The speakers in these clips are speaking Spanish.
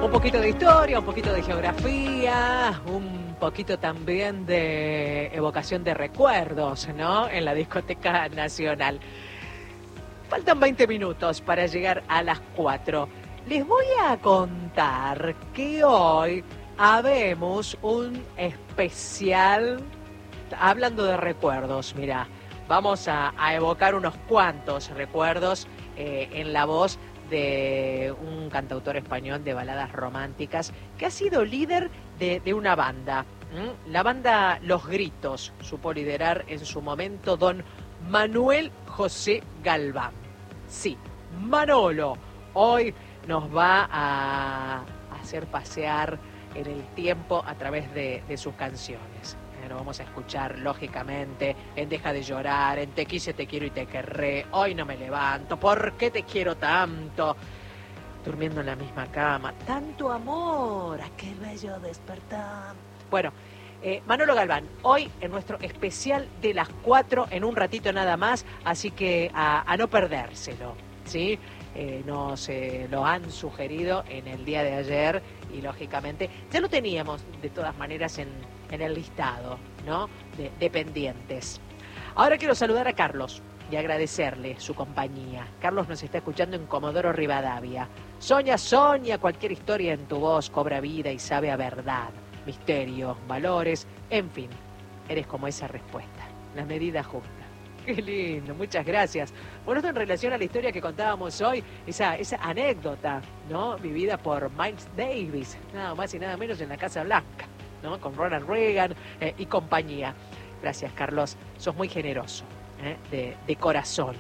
Un poquito de historia, un poquito de geografía, un poquito también de evocación de recuerdos, ¿no? En la Discoteca Nacional. Faltan 20 minutos para llegar a las 4. Les voy a contar que hoy habemos un especial, hablando de recuerdos, mira, vamos a evocar unos cuantos recuerdos en la voz de un cantautor español de baladas románticas que ha sido líder de una banda. La banda Los Gritos supo liderar en su momento don Manuel José Galván. Sí, Manolo hoy nos va a hacer pasear en el tiempo a través de sus canciones. Lo vamos a escuchar, lógicamente, en Deja de llorar, en Te quise, te quiero y te querré, Hoy no me levanto, ¿por qué te quiero tanto? Durmiendo en la misma cama, tanto amor, aquel bello despertar. Bueno, Manolo Galván, hoy en nuestro especial de las 4, en un ratito nada más, así que a no perdérselo, ¿sí? Nos lo han sugerido en el día de ayer y lógicamente ya lo teníamos de todas maneras en el listado, ¿no? de pendientes. Ahora quiero saludar a Carlos y agradecerle su compañía. Carlos nos está escuchando en Comodoro Rivadavia. Soña, soña, cualquier historia en tu voz cobra vida y sabe a verdad, misterio, valores, en fin, eres como esa respuesta, la medida justa. Qué lindo, muchas gracias. Bueno, esto en relación a la historia que contábamos hoy, esa anécdota, ¿no? Vivida por Miles Davis, nada más y nada menos en la Casa Blanca, ¿no? Con Ronald Reagan y compañía. Gracias, Carlos, sos muy generoso, de corazón.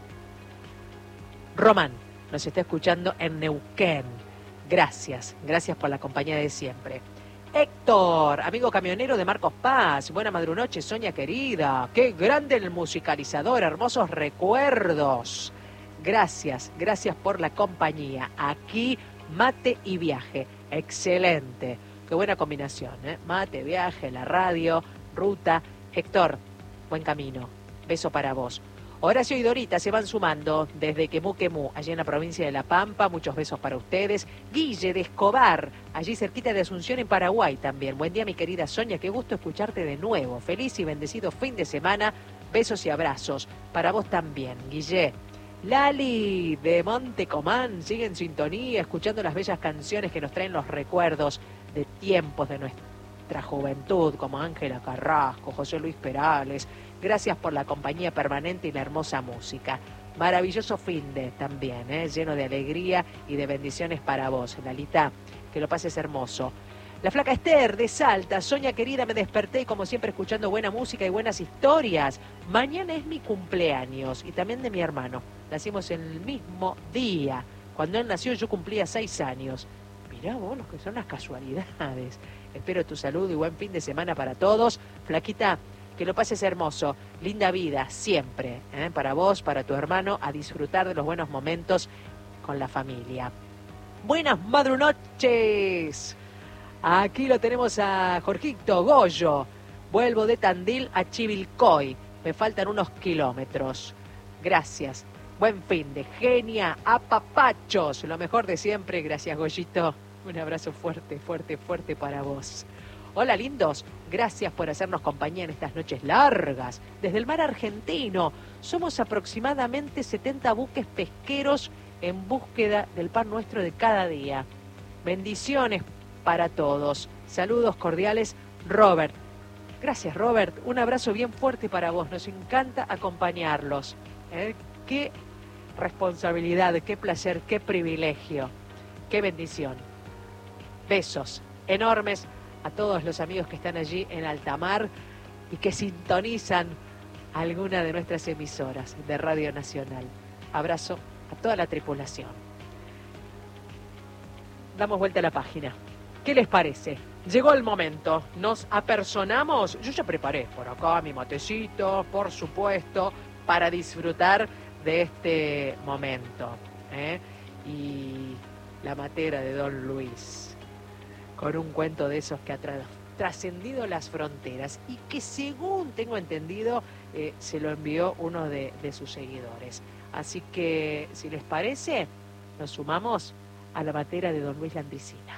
Román nos está escuchando en Neuquén. Gracias por la compañía de siempre. Héctor, amigo camionero de Marcos Paz, buena madrunoche, Soña querida, qué grande el musicalizador, hermosos recuerdos. Gracias por la compañía. Aquí, mate y viaje, excelente, qué buena combinación, mate, viaje, la radio, ruta. Héctor, buen camino, beso para vos. Horacio y Dorita se van sumando desde Quemú, allí en la provincia de La Pampa. Muchos besos para ustedes. Guille de Escobar, allí cerquita de Asunción en Paraguay también. Buen día, mi querida Soña, qué gusto escucharte de nuevo. Feliz y bendecido fin de semana. Besos y abrazos. Para vos también, Guille. Lali de Montecomán sigue en sintonía, escuchando las bellas canciones que nos traen los recuerdos de tiempos de nuestra juventud, como Ángela Carrasco, José Luis Perales. Gracias por la compañía permanente y la hermosa música. Maravilloso finde también, lleno de alegría y de bendiciones para vos, Lalita. Que lo pases hermoso. La flaca Esther de Salta, Soña querida, me desperté como siempre escuchando buena música y buenas historias. Mañana es mi cumpleaños y también de mi hermano. Nacimos en el mismo día. Cuando él nació yo cumplía 6 años. Mirá vos lo que son las casualidades. Espero tu salud y buen fin de semana para todos. Flaquita, que lo pases hermoso, linda vida, siempre, para vos, para tu hermano, a disfrutar de los buenos momentos con la familia. Buenas madrunoches. Aquí lo tenemos a Jorgito Goyo. Vuelvo de Tandil a Chivilcoy. Me faltan unos kilómetros. Gracias. Buen fin de genia, apapachos. Lo mejor de siempre. Gracias, Goyito. Un abrazo fuerte para vos. Hola lindos, gracias por hacernos compañía en estas noches largas. Desde el mar argentino, somos aproximadamente 70 buques pesqueros en búsqueda del pan nuestro de cada día. Bendiciones para todos. Saludos cordiales, Robert. Gracias, Robert. Un abrazo bien fuerte para vos. Nos encanta acompañarlos. Qué responsabilidad, qué placer, qué privilegio, qué bendición. Besos enormes a todos los amigos que están allí en alta mar y que sintonizan alguna de nuestras emisoras de Radio Nacional. Abrazo a toda la tripulación. Damos vuelta a la página. ¿Qué les parece? Llegó el momento. Nos apersonamos. Yo ya preparé por acá mi matecito, por supuesto, para disfrutar de este momento. Y la matera de Don Luis, con un cuento de esos que ha trascendido las fronteras y que, según tengo entendido, se lo envió uno de sus seguidores. Así que, si les parece, nos sumamos a la batera de don Luis Landricina.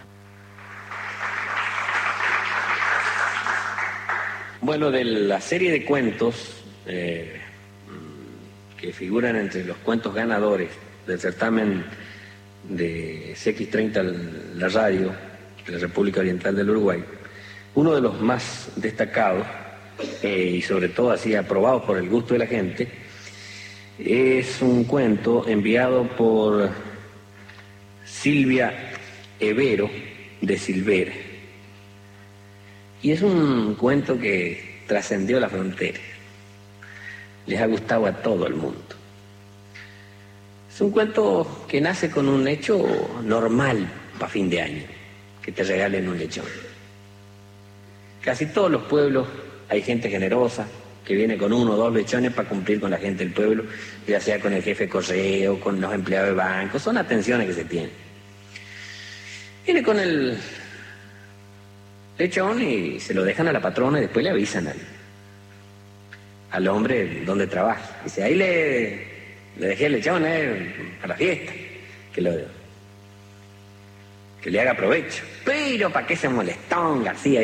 Bueno, de la serie de cuentos que figuran entre los cuentos ganadores del certamen de CX30 La Radio de la República Oriental del Uruguay, uno de los más destacados y sobre todo así aprobados por el gusto de la gente, es un cuento enviado por Silvia Evero de Silvere. Y es un cuento que trascendió la frontera. Les ha gustado a todo el mundo. Es un cuento que nace con un hecho normal para fin de año, que te regalen un lechón. Casi todos los pueblos hay gente generosa que viene con 1 o 2 lechones para cumplir con la gente del pueblo, ya sea con el jefe de correo, con los empleados de banco, son atenciones que se tienen. Viene con el lechón y se lo dejan a la patrona y después le avisan al hombre donde trabaja. Dice, ahí le dejé el lechón para la fiesta, que le haga provecho. Pero ¿para qué se molestó García?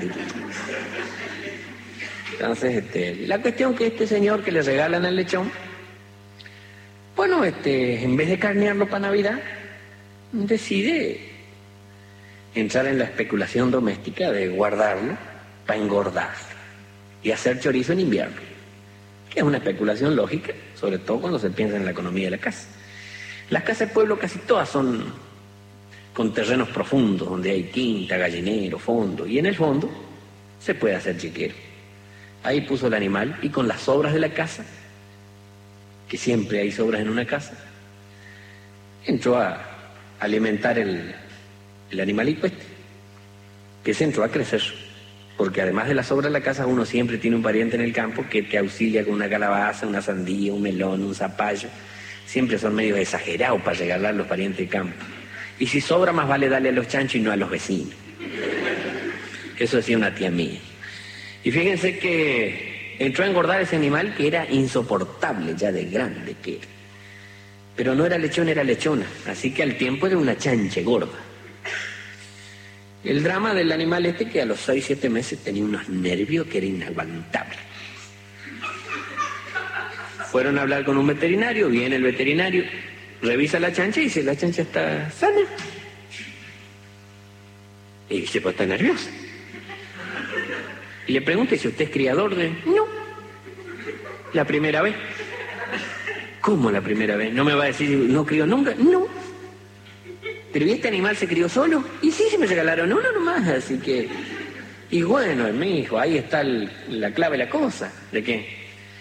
Entonces, la cuestión que este señor que le regalan el lechón, bueno, en vez de carnearlo para Navidad, decide entrar en la especulación doméstica de guardarlo para engordar y hacer chorizo en invierno, que es una especulación lógica, sobre todo cuando se piensa en la economía de la casa. Las casas de pueblo casi todas son con terrenos profundos, donde hay quinta, gallinero, fondo, y en el fondo se puede hacer chiquero. Ahí puso el animal y con las sobras de la casa, que siempre hay sobras en una casa, entró a alimentar el animalito que se entró a crecer, porque además de las sobras de la casa uno siempre tiene un pariente en el campo que te auxilia con una calabaza, una sandía, un melón, un zapallo. Siempre son medio exagerados para regalar los parientes del campo. Y si sobra más vale darle a los chanchos y no a los vecinos. Eso decía una tía mía. Y fíjense que entró a engordar ese animal que era insoportable ya de grande que era. Pero no era lechón, era lechona, así que al tiempo era una chanche gorda. El drama del animal que a los 6, 7 meses tenía unos nervios que era inaguantable. Fueron a hablar con un veterinario, viene el veterinario, revisa la chancha y dice, la chancha está sana. Y dice, pues está nerviosa. Y le pregunta, si usted es criador de... No. ¿La primera vez? ¿Cómo la primera vez? ¿No me va a decir, no crió nunca? No. ¿Pero y este animal se crió solo? Y sí, se me regalaron uno nomás, así que... Y bueno, mi hijo, ahí está la clave de la cosa. ¿De qué?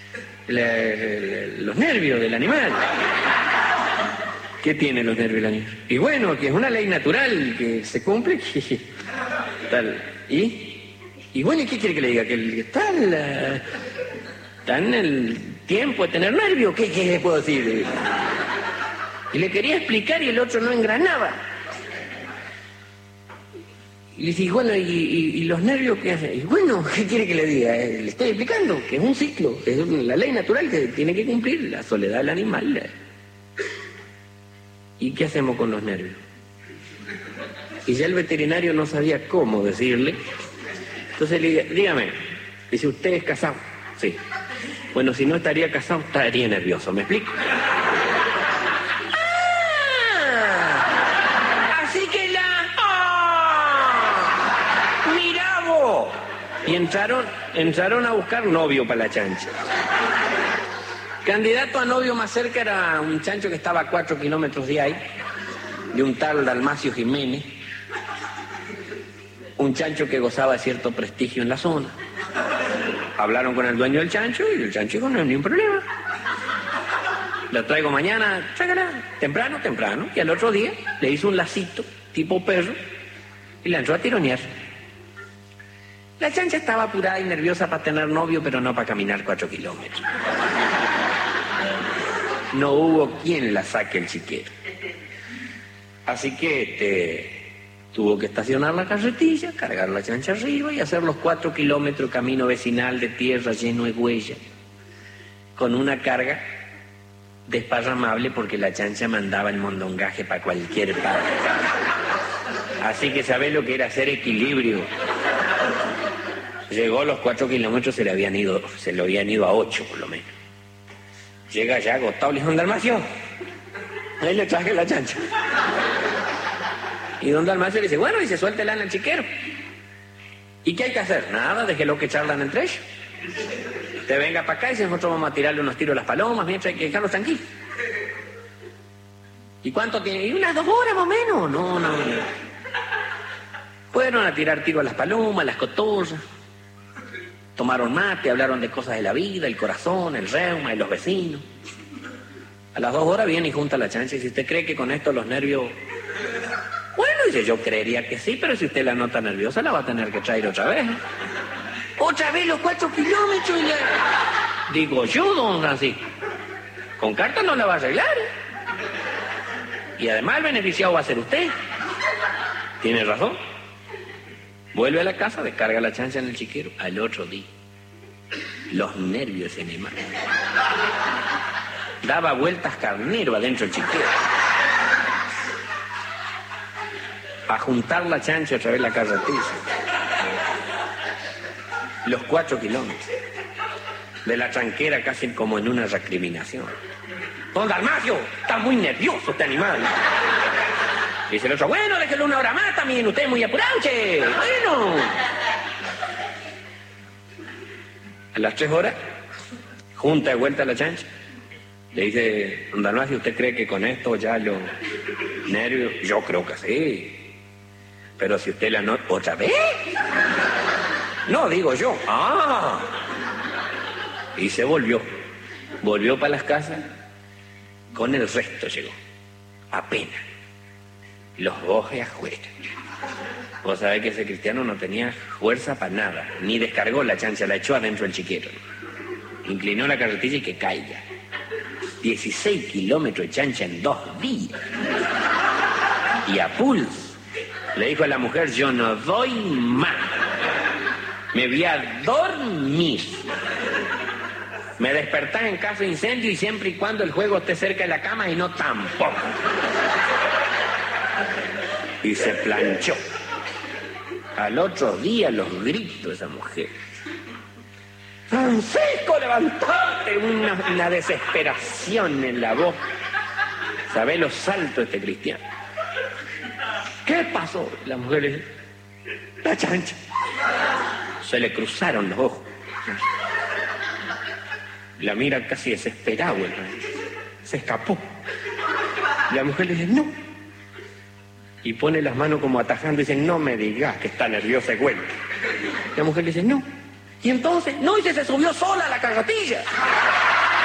Los nervios del animal. ¿Qué tiene los nervios del animal? Y bueno, que es una ley natural que se cumple. Tal. Y bueno, ¿y qué quiere que le diga? Que está en el tiempo de tener nervios. ¿Qué le puedo decir? Y le quería explicar y el otro no engranaba. Y le dije, bueno, ¿y los nervios qué hacen? Y bueno, ¿qué quiere que le diga? Le estoy explicando que es un ciclo, que es la ley natural que tiene que cumplir, la soledad del animal. ¿Y qué hacemos con los nervios? Y ya el veterinario no sabía cómo decirle. Entonces le dije, dígame, dice, ¿usted es casado? Sí. Bueno, si no estaría casado, estaría nervioso, ¿me explico? Y entraron a buscar novio para la chancha. Candidato a novio más cerca era un chancho que estaba a 4 kilómetros de ahí, de un tal Dalmacio Jiménez, un chancho que gozaba de cierto prestigio en la zona. Hablaron con el dueño del chancho y el chancho dijo, no hay ningún problema. La traigo mañana, tráigala, temprano. Y al otro día le hizo un lacito, tipo perro, y la entró a tironear. La chancha estaba apurada y nerviosa para tener novio, pero no para caminar 4 kilómetros. No hubo quien la saque el chiquero. Así que tuvo que estacionar la carretilla, cargar la chancha arriba y hacer los 4 kilómetros camino vecinal de tierra lleno de huellas, con una carga desparramable porque la chancha mandaba el mondongaje para cualquier parte. Así que sabés lo que era hacer equilibrio. Llegó los 4 kilómetros, se lo habían ido a 8 por lo menos. Llega ya agotado, le dijo: don Dalmacio, ahí le traje la chancha. Y don Dalmacio le dice: bueno, dice, suéltela en el chiquero. ¿Y qué hay que hacer? Nada, déjelo que charlan entre ellos. Usted venga para acá y nosotros vamos a tirarle unos tiros a las palomas, mientras hay que dejarlos tranquilos. ¿Y cuánto tiene? ¿Y unas 2 horas más o menos? No. Fueron a tirar tiro a las palomas, a las cotorras. Tomaron mate, hablaron de cosas de la vida, el corazón, el reuma y los vecinos. A las 2 horas viene y junta la chancha y dice: ¿usted cree que con esto los nervios...? Bueno, dice, yo creería que sí, pero si usted la nota nerviosa la va a tener que traer otra vez. ¿Otra vez los 4 kilómetros? Digo yo, don Francisco, con carta no la va a arreglar. Y además el beneficiado va a ser usted. Tiene razón. Vuelve a la casa, descarga la chancha en el chiquero. Al otro día, los nervios en el mar. Daba vueltas carnero adentro del chiquero. A juntar la chancha otra vez la carretilla. Los 4 kilómetros. De la tranquera casi como en una recriminación. Don Dalmacio, está muy nervioso este animal. Dice el otro: bueno, déjelo 1 hora más también, usted es muy apurado, che. Bueno. A las 3 horas, junta de vuelta la chancha. Le dice: don Dalmacio, ¿usted cree que con esto ya los nervios? Yo creo que sí. Pero si usted la nota... ¿Otra vez? No, digo yo. Ah. Y se volvió. Volvió para las casas. Con el resto llegó. Apenas. Los bojes afuera. Vos sabés que ese cristiano no tenía fuerza para nada. Ni descargó la chancha, la echó adentro del chiquero. Inclinó la carretilla y que caiga. 16 kilómetros de chancha en 2 días. Y a pulso. Le dijo a la mujer: yo no doy más. Me voy a dormir. Me despertás en caso de incendio y siempre y cuando el juego esté cerca de la cama y no tampoco. Y se planchó. Al otro día los gritos de esa mujer: Francisco, levantate. Una desesperación en la voz. ¿Sabés los saltos de este cristiano? ¿Qué pasó? La mujer le dice: la chancha. Se le cruzaron los ojos. La mira casi desesperado. Se escapó. La mujer le dice: no. Y pone las manos como atajando y dice: no me digas que está nerviosa y vuelve. La mujer le dice: no. Y entonces, no, y se subió sola a la carretilla.